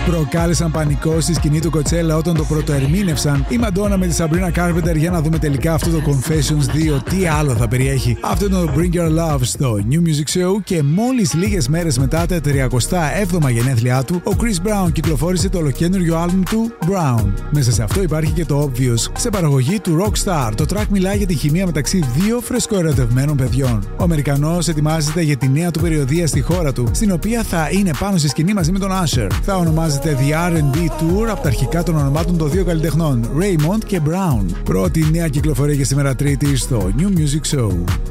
προκάλεσαν πανικό στη σκηνή του Coachella όταν το πρωτοερμήνευσαν η Madonna με τη Sabrina Carpenter. Για να δούμε τελικά αυτό το Confessions 2 τι άλλο θα περιέχει. Αυτό είναι το Bring Your Love στο New Music Show και μόλις λίγες μέρες μετά τα 37 γενέθλιά του, ο Chris Brown κυκλοφόρησε το ολοκαίνουργιο άλμπουμ του Brown. Μέσα σε αυτό υπάρχει και το Obvious, σε παραγωγή του Rockstar. Το track μιλάει για τη χημεία μεταξύ δύο φρεσκοερωτευμένων παιδιών. Ο Αμερικανός ετοιμάζεται για τη νέα του περιοδεία στη χώρα του, στην οποία θα είναι πάνω στη σκηνή μαζί με τον Usher. Θα ονομάζεται The R&B Tour από τα αρχικά των ονομάτων των δύο καλλιτεχνών, Raymond και Brown. Πρώτη νέα κυκλοφορία για σήμερα Τρίτη στο New Music Show.